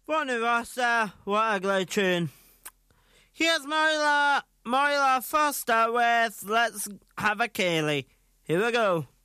Bonnie Rossa, what a great tune. Here's Moira Foster with Let's Have a Kaylee. Here we go.